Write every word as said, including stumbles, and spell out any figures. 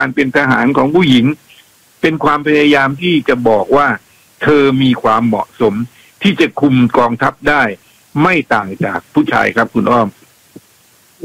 การเป็นทหารของผู้หญิงเป็นความพยายามที่จะบอกว่าเธอมีความเหมาะสมที่จะคุมกองทัพได้ไม่ต่างจากผู้ชายครับคุณอ้อม